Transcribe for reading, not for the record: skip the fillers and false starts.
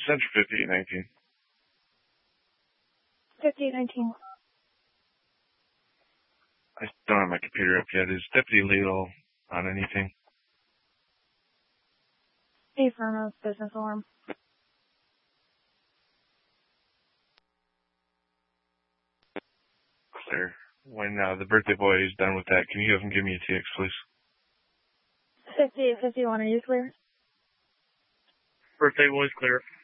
Central 5819. 5819. I don't have my computer up yet. Is Deputy Lidl on anything? Affirmative, business alarm. Clear. When the birthday boy is done with that, can you have him give me a TX, please? 5851, are you clear? Birthday boy's clear.